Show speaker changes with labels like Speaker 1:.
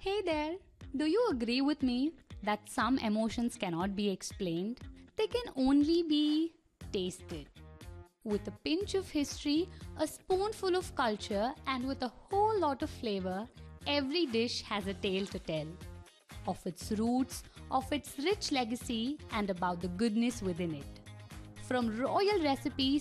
Speaker 1: Hey there! Do you agree with me that some emotions cannot be explained? They can only be tasted. With a pinch of history, a spoonful of culture, and with a whole lot of flavor, every dish has a tale to tell. Of its roots, of its rich legacy, and about the goodness within it. From royal recipes